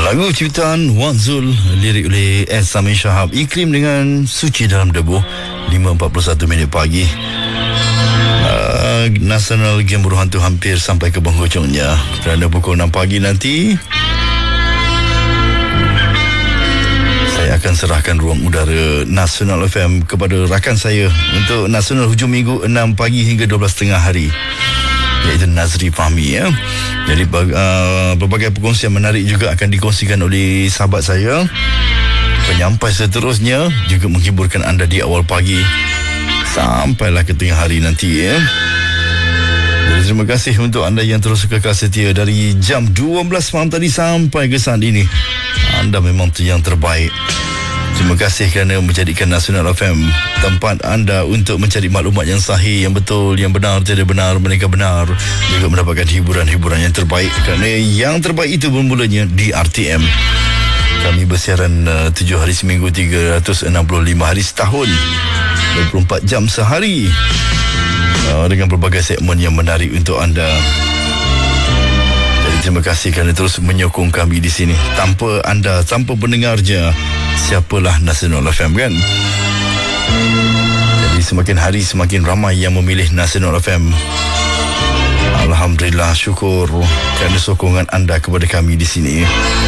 Lagu ciptaan Wan Zul, lirik oleh S. Samin Shahab. Iklim dengan Suci Dalam Debu. 5.41 minit pagi. Nasional Game Buruh Hantu hampir sampai ke penghujungnya. Kerana pukul 6 pagi nanti saya akan serahkan ruang udara Nasional FM kepada rakan saya untuk Nasional Hujung Minggu 6 pagi hingga 12.30 hari, iaitu Nazri Fahmi, ya. Jadi berbagai perkongsian menarik juga akan dikongsikan oleh sahabat saya. Penyampai seterusnya juga menghiburkan anda di awal pagi sampailah ke tengah hari nanti, ya. Jadi terima kasih untuk anda yang terus kekal setia dari jam 12 malam tadi sampai ke saat ini. Anda memang yang terbaik. Terima kasih kerana menjadikan Nasional FM tempat anda untuk mencari maklumat yang sahih, yang betul, yang benar, tidak benar, mereka benar, juga mendapatkan hiburan-hiburan yang terbaik. Kerana yang terbaik itu bermulanya di RTM. Kami bersiaran 7 hari seminggu, 365 hari setahun, 24 jam sehari, dengan berbagai segmen yang menarik untuk anda. Jadi terima kasih kerana terus menyokong kami di sini. Tanpa anda, tanpa pendengarnya, siapalah Nasional FM, kan? Jadi semakin hari semakin ramai yang memilih Nasional FM. Alhamdulillah, syukur kerana sokongan anda kepada kami di sini.